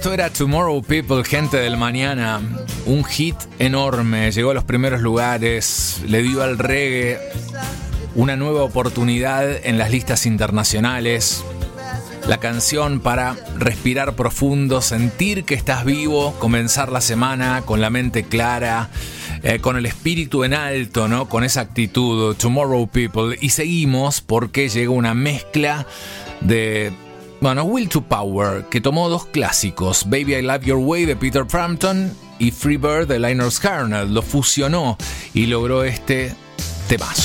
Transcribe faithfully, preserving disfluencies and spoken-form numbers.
Esto era Tomorrow People, gente del mañana. Un hit enorme, llegó a los primeros lugares, le dio al reggae una nueva oportunidad en las listas internacionales. La canción para respirar profundo, sentir que estás vivo, comenzar la semana con la mente clara, eh, con el espíritu en alto, ¿no? Con esa actitud, Tomorrow People. Y seguimos porque llegó una mezcla de... Bueno, Will to Power, que tomó dos clásicos, Baby I Love Your Way de Peter Frampton y Free Bird de Lynyrd Skynyrd, lo fusionó y logró este temazo.